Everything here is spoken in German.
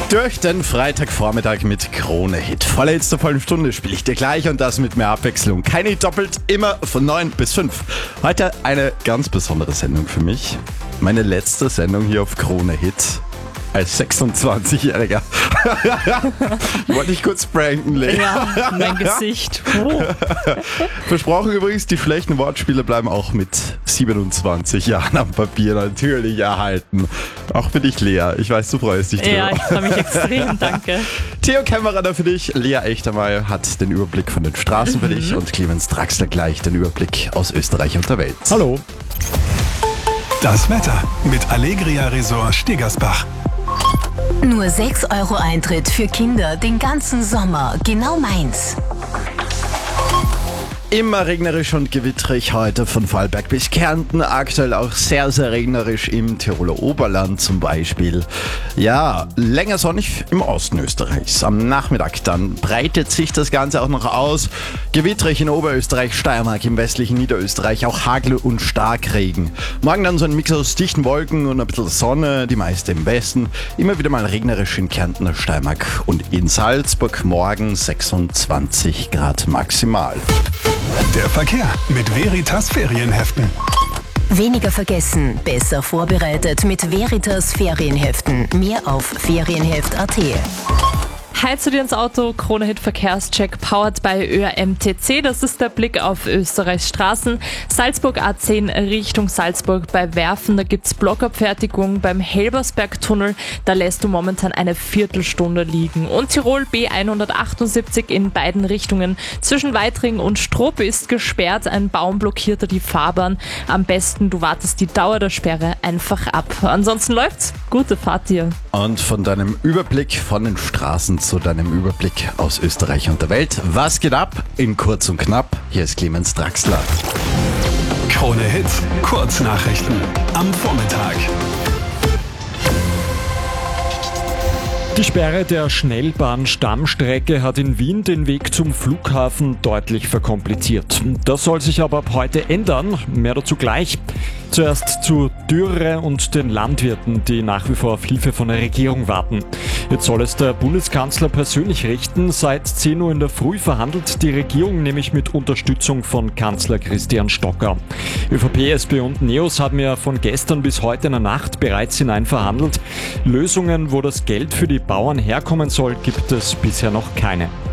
Durch den Freitagvormittag mit Krone Hit. Voller Hits der vollen Stunde spiele ich dir gleich und das mit mehr Abwechslung. Keine Hit doppelt, immer von 9 bis 5. Heute eine ganz besondere Sendung für mich. Meine letzte Sendung hier auf Krone Hit. Als 26-Jähriger. Wollte ich kurz pranken, Lea. Ja, mein Gesicht. Oh. Versprochen übrigens, die schlechten Wortspiele bleiben auch mit 27 Jahren am Papier natürlich erhalten. Auch für dich, Lea. Ich weiß, du freust dich drüber. Ja, ich freue mich extrem, danke. Theo Kämmerer für dich, Lea Echtermeier hat den Überblick von den Straßen für dich und Clemens Draxler gleich den Überblick aus Österreich und der Welt. Hallo. Das Wetter mit Allegria Resort Stegersbach. Nur 6 € Eintritt für Kinder den ganzen Sommer. Genau meins. Immer regnerisch und gewitterig heute von Vorarlberg bis Kärnten. Aktuell auch sehr, sehr regnerisch im Tiroler Oberland zum Beispiel. Ja, länger sonnig im Osten Österreichs. Am Nachmittag dann breitet sich das Ganze auch noch aus. Gewitterig in Oberösterreich, Steiermark, im westlichen Niederösterreich, auch Hagel und Starkregen. Morgen dann so ein Mix aus dichten Wolken und ein bisschen Sonne, die meiste im Westen. Immer wieder mal regnerisch in Kärnten, Steiermark und in Salzburg. Morgen 26 Grad maximal. Der Verkehr mit Veritas Ferienheften. Weniger vergessen, besser vorbereitet mit Veritas Ferienheften. Mehr auf ferienheft.at. Heizt du dir ins Auto, Krone Hit Verkehrscheck powered by ÖMTC. Das ist der Blick auf Österreichs Straßen. Salzburg A10 Richtung Salzburg bei Werfen, da gibt's Blockabfertigung. Beim Helbersbergtunnel, da lässt du momentan eine Viertelstunde liegen. Und Tirol B178 in beiden Richtungen. Zwischen Weitring und Strop ist gesperrt, ein Baum blockierte die Fahrbahn. Am besten, du wartest die Dauer der Sperre einfach ab. Ansonsten läuft's. Gute Fahrt dir. Und von deinem Überblick von den Straßen zu deinem Überblick aus Österreich und der Welt. Was geht ab? In kurz und knapp. Hier ist Clemens Draxler. Krone Hit, Kurznachrichten am Vormittag. Die Sperre der Schnellbahn-Stammstrecke hat in Wien den Weg zum Flughafen deutlich verkompliziert. Das soll sich aber ab heute ändern. Mehr dazu gleich. Zuerst zu Dürre und den Landwirten, die nach wie vor auf Hilfe von der Regierung warten. Jetzt soll es der Bundeskanzler persönlich richten. Seit 10 Uhr in der Früh verhandelt die Regierung nämlich mit Unterstützung von Kanzler Christian Stocker. ÖVP, SP und NEOS haben ja von gestern bis heute in der Nacht bereits hinein verhandelt. Lösungen, wo das Geld für die Bauern herkommen soll, gibt es bisher noch keine.